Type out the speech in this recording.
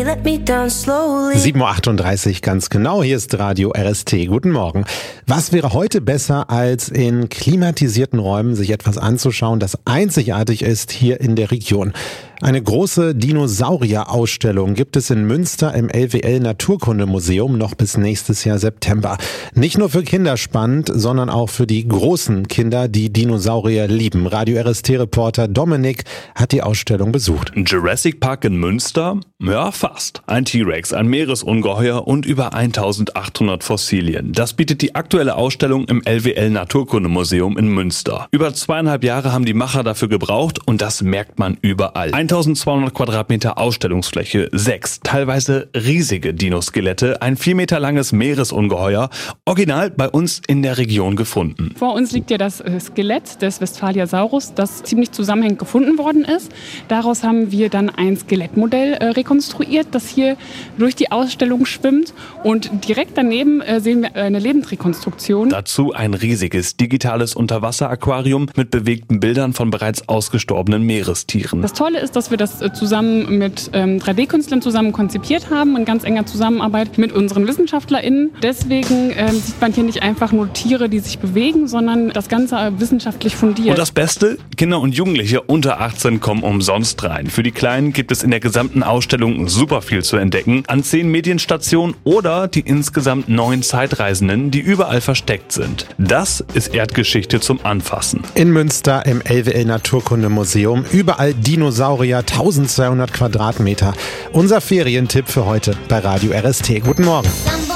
me, let me down slowly. 7.38 Uhr ganz genau, hier ist Radio RST. Guten Morgen. Was wäre heute besser, als in klimatisierten Räumen sich etwas anzuschauen, das einzigartig ist hier in der Region? Eine große Dinosaurier-Ausstellung gibt es in Münster im LWL Naturkundemuseum noch bis nächstes Jahr September. Nicht nur für Kinder spannend, sondern auch für die großen Kinder, die Dinosaurier lieben. Radio RST-Reporter Dominik hat die Ausstellung besucht. Jurassic Park in Münster? Ja, fast. Ein T-Rex, ein Meeresungeheuer und über 1800 Fossilien. Das bietet die aktuelle Ausstellung im LWL Naturkundemuseum in Münster. Über 2,5 Jahre haben die Macher dafür gebraucht und das merkt man überall. 1200 Quadratmeter Ausstellungsfläche, 6 teilweise riesige Dinoskelette, ein 4 Meter langes Meeresungeheuer, original bei uns in der Region gefunden. Vor uns liegt ja das Skelett des Westphaliasaurus, das ziemlich zusammenhängend gefunden worden ist. Daraus haben wir dann ein Skelettmodell rekonstruiert, das hier durch die Ausstellung schwimmt. Und direkt daneben sehen wir eine Lebendrekonstruktion. Dazu ein riesiges digitales Unterwasseraquarium mit bewegten Bildern von bereits ausgestorbenen Meerestieren. Das Tolle ist, dass wir das zusammen mit 3D-Künstlern zusammen konzipiert haben, in ganz enger Zusammenarbeit mit unseren WissenschaftlerInnen. Deswegen sieht man hier nicht einfach nur Tiere, die sich bewegen, sondern das Ganze wissenschaftlich fundiert. Und das Beste? Kinder und Jugendliche unter 18 kommen umsonst rein. Für die Kleinen gibt es in der gesamten Ausstellung super viel zu entdecken. An 10 Medienstationen oder die insgesamt 9 Zeitreisenden, die überall versteckt sind. Das ist Erdgeschichte zum Anfassen. In Münster im LWL Naturkundemuseum. Überall Dinosaurier, 1200 Quadratmeter. Unser Ferientipp für heute bei Radio RST. Guten Morgen.